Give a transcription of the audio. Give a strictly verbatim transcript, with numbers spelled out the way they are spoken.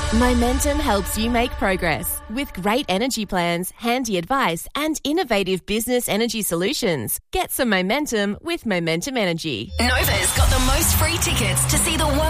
Momentum helps you make progress with great energy plans, handy advice, and innovative business energy solutions. Get some momentum with Momentum Energy. Nova's got the most free tickets to see the world